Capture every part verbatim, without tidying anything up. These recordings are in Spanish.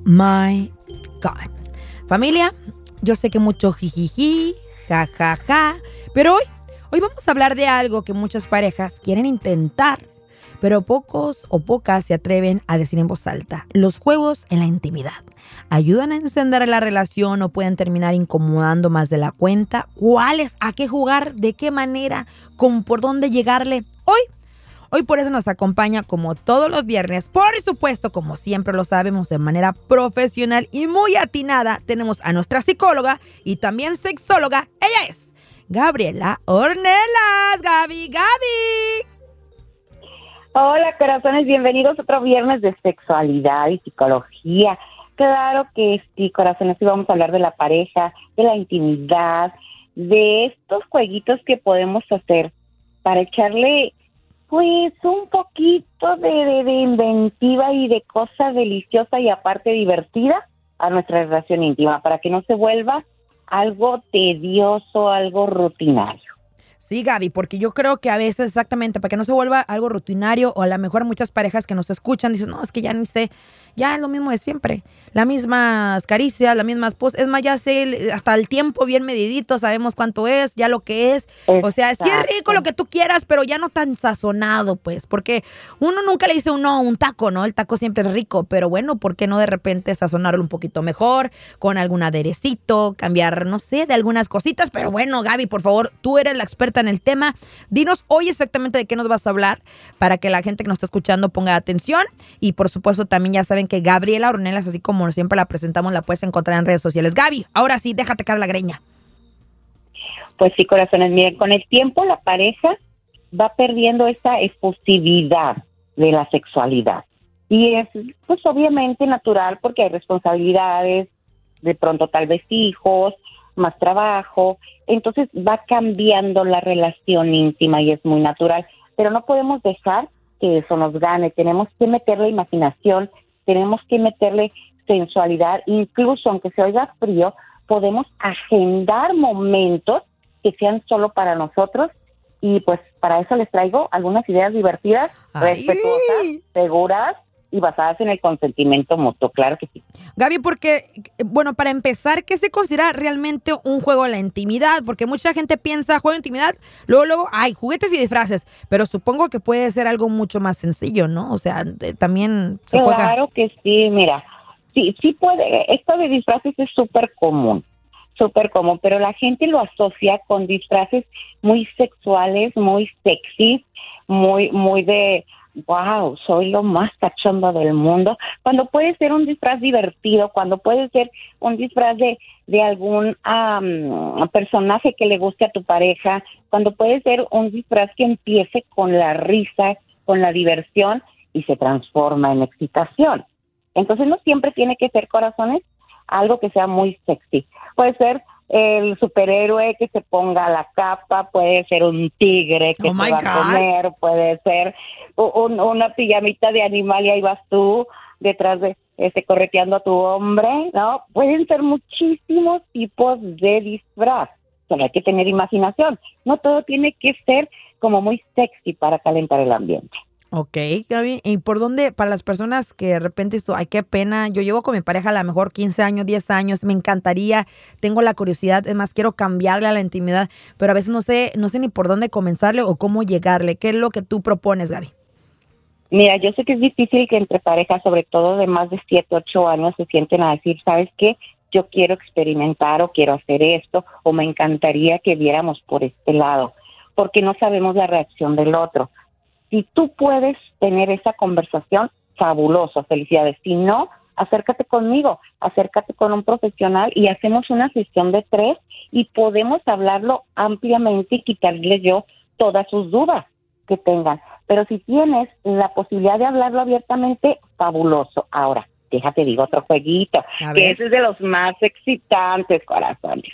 my God. Familia, yo sé que mucho jijiji, jajaja, pero hoy, hoy vamos a hablar de algo que muchas parejas quieren intentar, pero pocos o pocas se atreven a decir en voz alta. Los juegos en la intimidad. ¿Ayudan a encender la relación o pueden terminar incomodando más de la cuenta? ¿Cuáles? ¿A qué jugar? ¿De qué manera? ¿Con por dónde llegarle? Hoy, hoy por eso nos acompaña como todos los viernes, por supuesto, como siempre lo sabemos, de manera profesional y muy atinada, tenemos a nuestra psicóloga y también sexóloga. Ella es Gabriela Ornelas. Gaby, Gaby. Hola, corazones, bienvenidos a otro viernes de sexualidad y psicología. Claro que sí, corazones, sí vamos a hablar de la pareja, de la intimidad, de estos jueguitos que podemos hacer para echarle, pues, un poquito de, de, de inventiva y de cosa deliciosa y aparte divertida a nuestra relación íntima, para que no se vuelva algo tedioso, algo rutinario. Sí, Gaby, porque yo creo que a veces exactamente, para que no se vuelva algo rutinario, o a lo mejor muchas parejas que nos escuchan dicen, no, es que ya ni sé, ya es lo mismo de siempre. Las mismas caricias, las mismas poses, es más, ya sé hasta el tiempo bien medidito, sabemos cuánto es, ya lo que es. Exacto. O sea, sí es rico lo que tú quieras, pero ya no tan sazonado, pues, porque uno nunca le dice un no a un taco, ¿no? El taco siempre es rico, pero bueno, ¿por qué no de repente sazonarlo un poquito mejor, con algún aderecito, cambiar, no sé, de algunas cositas? Pero bueno, Gaby, por favor, tú eres la experta en el tema. Dinos hoy exactamente de qué nos vas a hablar para que la gente que nos está escuchando ponga atención. Y por supuesto también ya saben que Gabriela Ornelas, así como siempre la presentamos, la puedes encontrar en redes sociales. Gaby, ahora sí, déjate caer la greña. Pues sí, corazones, miren, con el tiempo la pareja va perdiendo esa efusividad de la sexualidad. Y es, pues obviamente natural porque hay responsabilidades, de pronto tal vez hijos, más trabajo, entonces va cambiando la relación íntima y es muy natural, pero no podemos dejar que eso nos gane, tenemos que meterle imaginación, tenemos que meterle sensualidad, incluso aunque se oiga frío, podemos agendar momentos que sean solo para nosotros y pues para eso les traigo algunas ideas divertidas, Ay. respetuosas, seguras y basadas en el consentimiento mutuo, claro que sí. Gaby, porque, bueno, para empezar, ¿qué se considera realmente un juego de la intimidad? Porque mucha gente piensa juego de intimidad, luego, luego, hay juguetes y disfraces, pero supongo que puede ser algo mucho más sencillo, ¿no? O sea, de, también se claro juega. Claro que sí, mira, sí, sí puede, esto de disfraces es súper común, súper común, pero la gente lo asocia con disfraces muy sexuales, muy sexys, muy, muy de... wow, soy lo más cachondo del mundo, cuando puede ser un disfraz divertido, cuando puede ser un disfraz de, de algún um, personaje que le guste a tu pareja, cuando puede ser un disfraz que empiece con la risa, con la diversión y se transforma en excitación. Entonces no siempre tiene que ser, corazones, algo que sea muy sexy. Puede ser el superhéroe que se ponga la capa, puede ser un tigre que oh se va God. a comer, puede ser un, una pijamita de animal y ahí vas tú detrás de este correteando a tu hombre, ¿no? Pueden ser muchísimos tipos de disfraz, pero hay que tener imaginación. No todo tiene que ser como muy sexy para calentar el ambiente. Ok, Gaby, ¿y por dónde, para las personas que de repente esto, ay, qué pena, yo llevo con mi pareja a lo mejor quince años, diez años, me encantaría, tengo la curiosidad, es más, quiero cambiarle a la intimidad, pero a veces no sé, no sé ni por dónde comenzarle o cómo llegarle? ¿Qué es lo que tú propones, Gaby? Mira, yo sé que es difícil que entre parejas, sobre todo de más de siete, ocho años, se sienten a decir, ¿sabes qué? Yo quiero experimentar o quiero hacer esto o me encantaría que viéramos por este lado, porque no sabemos la reacción del otro. Si tú puedes tener esa conversación, fabuloso, felicidades. Si no, acércate conmigo, acércate con un profesional y hacemos una sesión de tres y podemos hablarlo ampliamente y quitarle yo todas sus dudas que tengan. Pero si tienes la posibilidad de hablarlo abiertamente, fabuloso. Ahora, déjate digo otro jueguito, que ese es de los más excitantes, corazones.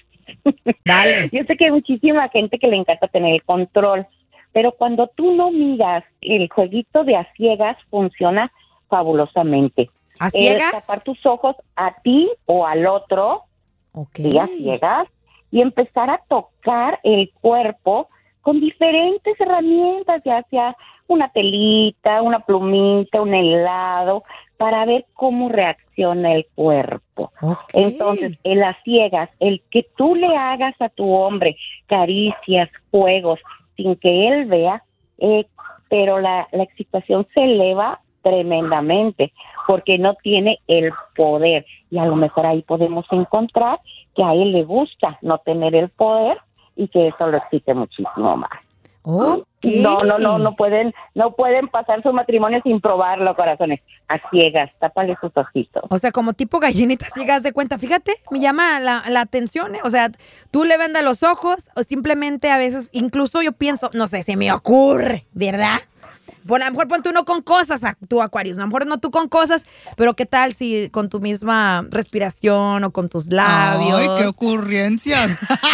Dale. Yo sé que hay muchísima gente que le encanta tener el control, pero cuando tú no miras, el jueguito de a ciegas funciona fabulosamente. ¿A ciegas? Eh, tapar tus ojos a ti o al otro, okay. y a ciegas, y empezar a tocar el cuerpo con diferentes herramientas, ya sea una telita, una plumita, un helado, para ver cómo reacciona el cuerpo. Okay. Entonces, en las ciegas, el que tú le hagas a tu hombre caricias, juegos, sin que él vea, eh, pero la, la excitación se eleva tremendamente porque no tiene el poder, y a lo mejor ahí podemos encontrar que a él le gusta no tener el poder y que eso lo excite muchísimo más. Okay. No, no, no, no pueden, no pueden pasar su matrimonio sin probarlo, corazones. A ciegas, tápale sus ojitos. O sea, como tipo gallinita ciegas de cuenta. Fíjate, me llama la, la atención, ¿eh? O sea, tú le vendas los ojos o simplemente a veces, incluso yo pienso, no sé, se me ocurre, ¿verdad? Bueno, a lo mejor ponte uno con cosas, a tu Aquarius, a lo mejor no tú con cosas, pero ¿qué tal si con tu misma respiración o con tus labios? ¡Ay, qué ocurrencias!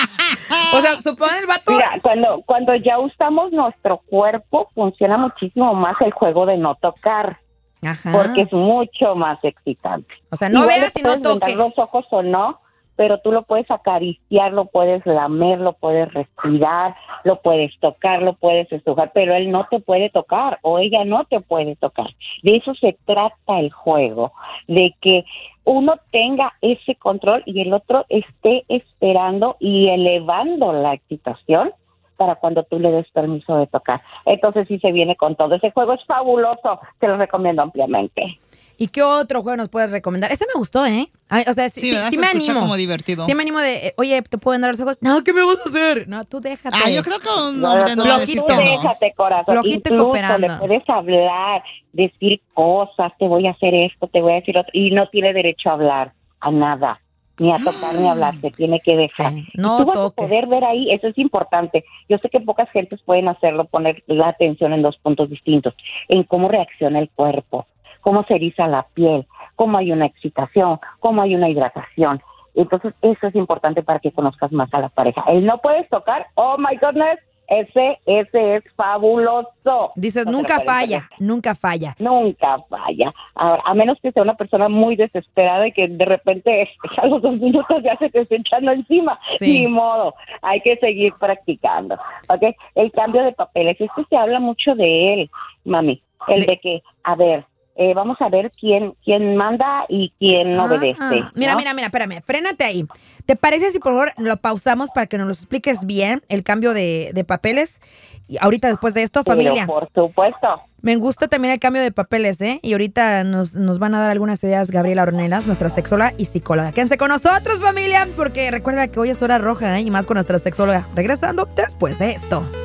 O sea, supone el vato. Mira, cuando, cuando ya usamos nuestro cuerpo, funciona muchísimo más el juego de no tocar. Ajá. Porque es mucho más excitante. O sea, no Igual veas le y no puedes vendar toques. los ojos o no, pero tú lo puedes acariciar, lo puedes lamer, lo puedes respirar, lo puedes tocar, lo puedes estrujar, pero él no te puede tocar o ella no te puede tocar. De eso se trata el juego, de que uno tenga ese control y el otro esté esperando y elevando la excitación para cuando tú le des permiso de tocar. Entonces sí se viene con todo. Ese juego es fabuloso, te lo recomiendo ampliamente. ¿Y qué otro juego nos puedes recomendar? Ese me gustó, ¿eh? Ay, o sea, sí, Sí, sí, ¿verdad? sí Se me escucha animo. como divertido. Sí me animo de, eh, oye, ¿te puedo vendar los ojos? No, ¿qué me vas a hacer? No, tú déjate. Ah, yo creo que un No, hombre no va a decir flojito. que Tú no. déjate, corazón. Flojito y Incluso cooperando. le puedes hablar, decir cosas, te voy a hacer esto, te voy a decir otro, y no tiene derecho a hablar, a nada, ni a tocar ni a hablar, se tiene que dejar. Sí, Y no tú vas toques. a poder ver ahí, eso es importante. Yo sé que pocas gentes pueden hacerlo, poner la atención en dos puntos distintos, en cómo reacciona el cuerpo, cómo se eriza la piel, cómo hay una excitación, cómo hay una hidratación. Entonces, eso es importante para que conozcas más a la pareja. El no puedes tocar, oh my goodness, ese, ese es fabuloso. Dices, No te lo nunca puedes falla, perder. nunca falla. Nunca falla. Ahora, a menos que sea una persona muy desesperada y que de repente a los dos minutos ya se te esté echando encima. Sí. Ni modo. Hay que seguir practicando. ¿Ok? El cambio de papeles. Esto se habla mucho de él, mami. El De- de, que, a ver, eh, vamos a ver quién quién manda y quién Ah, obedece. Mira, ¿no? mira, mira, espérame, frénate ahí. ¿Te parece si por favor lo pausamos para que nos lo expliques bien, el cambio de, de papeles? Y ahorita después de esto, Pero familia, por supuesto. me gusta también el cambio de papeles, ¿eh? Y ahorita nos, nos van a dar algunas ideas Gabriela Ornelas, nuestra sexóloga y psicóloga. Quédense con nosotros, familia, porque recuerda que hoy es hora roja, ¿eh? Y más con nuestra sexóloga. Regresando después de esto.